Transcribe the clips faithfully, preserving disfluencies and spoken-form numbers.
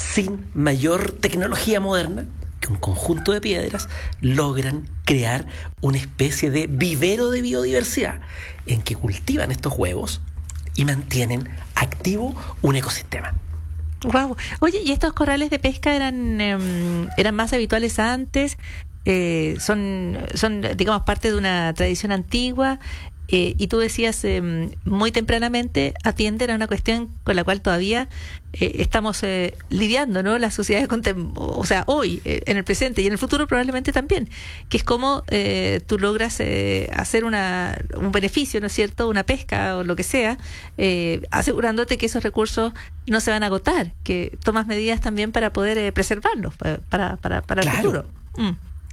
sin mayor tecnología moderna, que un conjunto de piedras logran crear una especie de vivero de biodiversidad en que cultivan estos huevos y mantienen activo un ecosistema. Wow. Oye, ¿y estos corrales de pesca eran eh, eran más habituales antes? Eh, son, son, digamos, parte de una tradición antigua. Eh, y tú decías, eh, muy tempranamente atienden a una cuestión con la cual todavía eh, estamos eh, lidiando, ¿no? La sociedad, contem- o sea, hoy, eh, en el presente y en el futuro probablemente también, que es cómo eh, tú logras eh, hacer una un beneficio, ¿no es cierto?, una pesca o lo que sea, eh, asegurándote que esos recursos no se van a agotar, que tomas medidas también para poder eh, preservarlos para, para, para, para el Claro. futuro. Mm.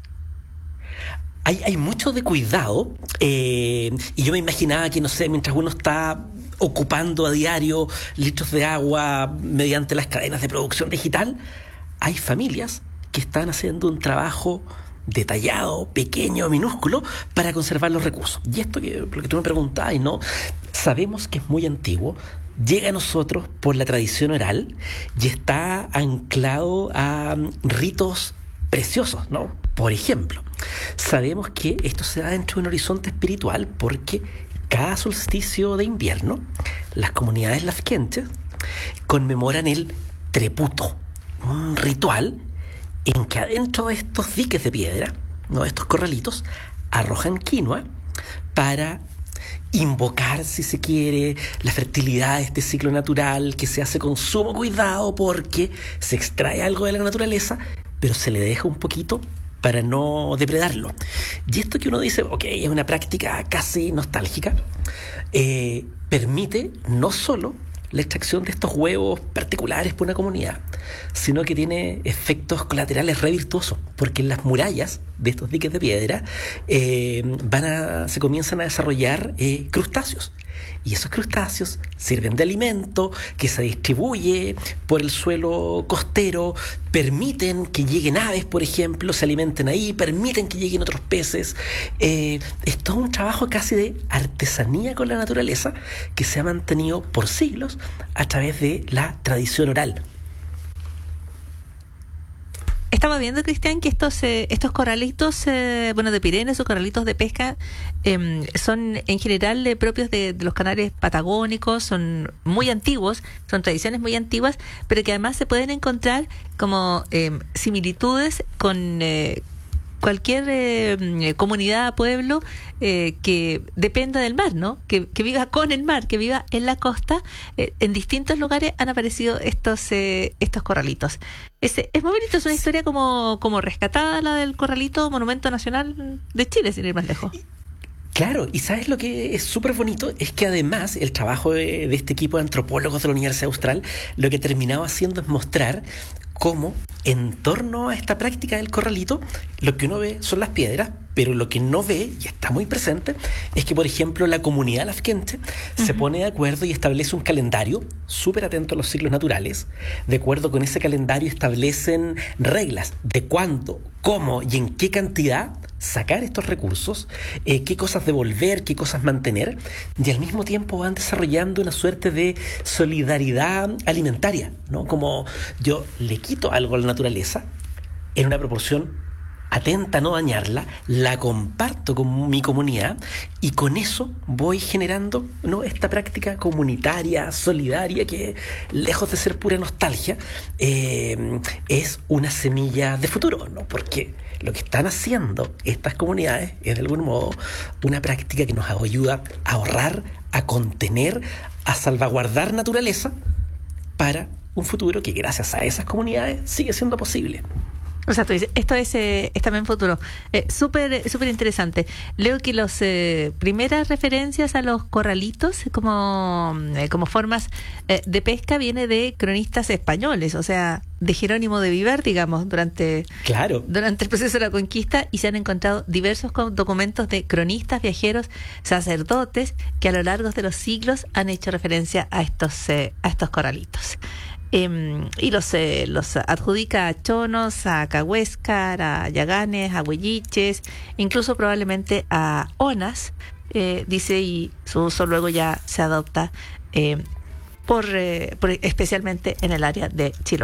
Hay, hay mucho de cuidado, eh, y yo me imaginaba que, no sé, mientras uno está ocupando a diario litros de agua mediante las cadenas de producción digital, hay familias que están haciendo un trabajo detallado, pequeño, minúsculo, para conservar los recursos. Y esto que, lo que tú me preguntabas, ¿no? Sabemos que es muy antiguo, llega a nosotros por la tradición oral y está anclado a um, ritos preciosos, ¿no? Por ejemplo, sabemos que esto se da dentro de un horizonte espiritual porque cada solsticio de invierno las comunidades lafkenches conmemoran el treputo, un ritual en que adentro de estos diques de piedra, ¿no?, estos corralitos, arrojan quinoa para invocar, si se quiere, la fertilidad de este ciclo natural que se hace con sumo cuidado porque se extrae algo de la naturaleza, pero se le deja un poquito para no depredarlo. Y esto que uno dice, ok, es una práctica casi nostálgica, eh, permite no solo la extracción de estos huevos particulares por una comunidad, sino que tiene efectos colaterales re virtuosos, porque en las murallas de estos diques de piedra eh, van a, se comienzan a desarrollar eh, crustáceos. Y esos crustáceos sirven de alimento que se distribuye por el suelo costero, permiten que lleguen aves, por ejemplo, se alimenten ahí, permiten que lleguen otros peces. Eh, es todo un trabajo casi de artesanía con la naturaleza que se ha mantenido por siglos a través de la tradición oral. Estaba viendo, Cristian, que estos eh, estos corralitos, eh, bueno, de pirenes o corralitos de pesca, eh, son en general eh, propios de, de los canales patagónicos, son muy antiguos, son tradiciones muy antiguas, pero que además se pueden encontrar como eh, similitudes con eh, cualquier eh, comunidad, pueblo eh, que dependa del mar, ¿no? Que, que viva con el mar, que viva en la costa. Eh, en distintos lugares han aparecido estos eh, estos corralitos. Es, es muy bonito, es una historia como, como rescatada, la del corralito Monumento Nacional de Chile, sin ir más lejos. Claro, y ¿sabes lo que es súper bonito? Es que además el trabajo de, de este equipo de antropólogos de la Universidad Austral lo que terminaba haciendo es mostrar cómo en torno a esta práctica del corralito lo que uno ve son las piedras, pero lo que no ve, y está muy presente, es que, por ejemplo, la comunidad lafkenche uh-huh. se pone de acuerdo y establece un calendario súper atento a los ciclos naturales. De acuerdo con ese calendario establecen reglas de cuándo, cómo y en qué cantidad sacar estos recursos, eh, qué cosas devolver, qué cosas mantener, y al mismo tiempo van desarrollando una suerte de solidaridad alimentaria, ¿no? Como yo le quito algo a la naturaleza en una proporción atenta a no dañarla, la comparto con mi comunidad y con eso voy generando, ¿no?, esta práctica comunitaria, solidaria, que lejos de ser pura nostalgia, eh, es una semilla de futuro, ¿no? Porque lo que están haciendo estas comunidades es de algún modo una práctica que nos ayuda a ahorrar, a contener, a salvaguardar naturaleza para un futuro que gracias a esas comunidades sigue siendo posible. O sea, tú dices, esto es, eh, es también futuro. Eh, súper, súper interesante. Leo que las eh, primeras referencias a los corralitos como, eh, como formas eh, de pesca viene de cronistas españoles, o sea, de Jerónimo de Vivar, digamos, durante, claro. durante el proceso de la conquista, y se han encontrado diversos documentos de cronistas, viajeros, sacerdotes, que a lo largo de los siglos han hecho referencia a estos, eh, a estos corralitos. Eh, y los eh, los adjudica a chonos, a cahuéscar, a yaganes, a huelliches, incluso probablemente a onas, eh, dice, y su uso luego ya se adopta eh, por, eh, por especialmente en el área de Chiloé.